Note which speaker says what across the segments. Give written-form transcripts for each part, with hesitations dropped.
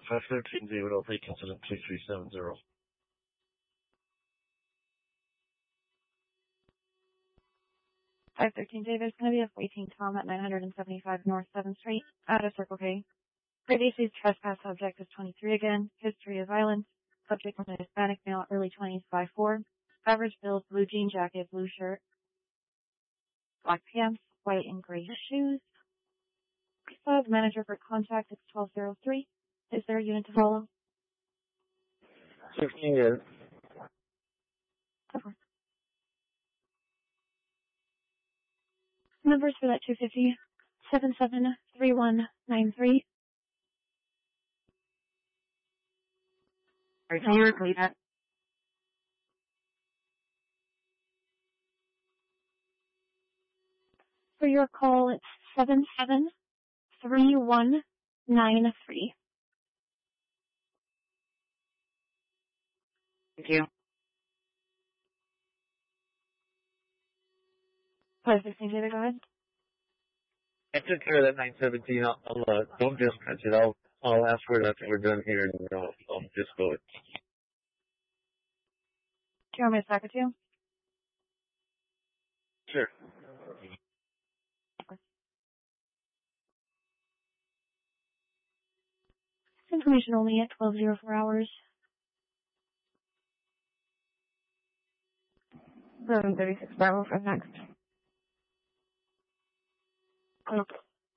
Speaker 1: 513 David LP, incident 2370.
Speaker 2: 513 David, it's going to be a 18 Tom at 975 North 7th Street, out of Circle K. Previously trespass subject is 23 again. History of violence. Subject was a Hispanic male, early 20s, 5'4". Average build, blue jean jacket, blue shirt, black pants, white and gray shoes. The manager for contact is 1203. Is there a unit to follow?
Speaker 1: 16 good.
Speaker 2: Okay. Numbers for that 250, 773193.
Speaker 3: Can you repeat that?
Speaker 2: For your call, it's 773193.
Speaker 3: Thank you.
Speaker 2: 516 David, go ahead.
Speaker 1: I took care of that 917. I'll don't dispatch it. I'll ask for it after we're done here, and I'll dispo it.
Speaker 2: Do you want me to stack it to you?
Speaker 1: Sure.
Speaker 2: Information only at 1204 hours.
Speaker 3: 736 Bravo for next.
Speaker 2: Okay.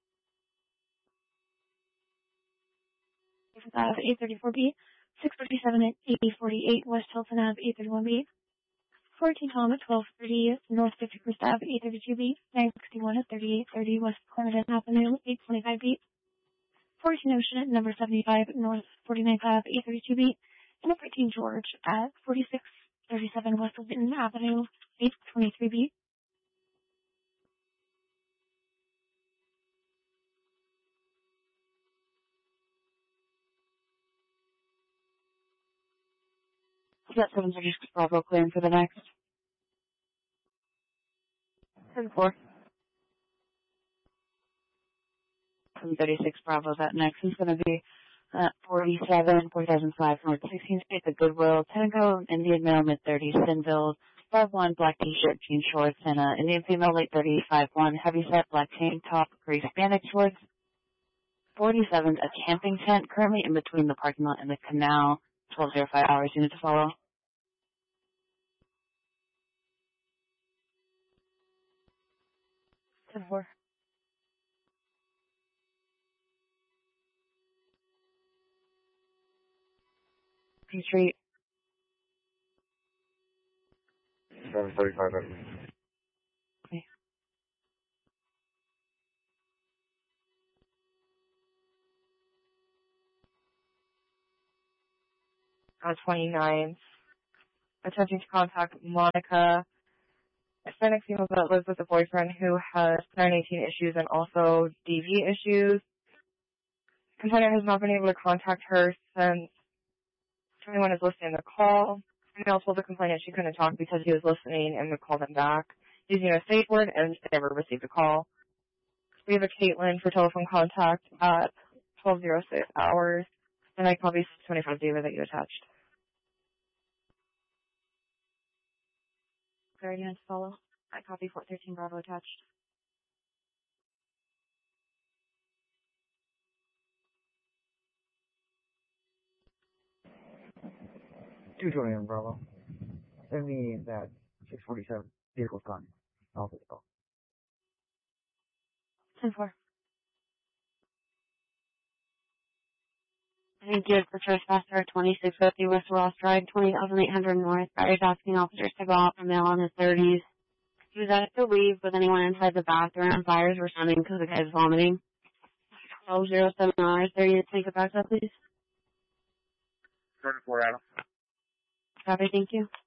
Speaker 2: 834B, 637 at 8048 West Hilton Ave, 831B. 14 Tom at 1230 North 51st Ave, 832B. 961 at 3830 West Clarendon Avenue, 825B. 14 Ocean at number 75 North 49th Ave, 832B. And 13 George at 4637 West Linton Avenue, 823B.
Speaker 3: Got 736 Bravo clearing for the next. 10-4. 736 Bravo, that next is going to be 4005 North 16th Street, the Goodwill, Tenango, Indian male, mid-30s, thin build, 5'1", black t-shirt, jean shorts, and Indian female, late 30s, 5'1", heavy set, black tank top, gray spandex shorts. 47, a camping tent, currently in between the parking lot and the canal, 1205 hours, unit to follow.
Speaker 2: 10-4.
Speaker 3: P Street.
Speaker 1: 735.
Speaker 3: Okay.
Speaker 4: 29. Attempting to contact Monica, a Hispanic female that lives with a boyfriend who has 918 issues and also DV issues. Complainant has not been able to contact her since 21 is listening to the call. Female told the complainant she couldn't talk because he was listening and would call them back using a safe word, and they never received a call. We have a Caitlin for telephone contact at 1206 hours, and I copy 25 David that you attached.
Speaker 2: Sorry, unit to follow. I copy 413 Bravo attached.
Speaker 5: $221 Bravo. Send me that 647 vehicle's gone. I'll take the call.
Speaker 2: 10-4.
Speaker 3: Thank you for trespasser 2650 West Ross Drive, 20,800 North. Is asking officers to go out for male in his 30s. He was asked to leave with anyone inside the bathroom, and fires were sounding because the guy was vomiting. 1207 hours, 30 to take it back up, please.
Speaker 1: 34 Adam.
Speaker 3: Copy, thank you.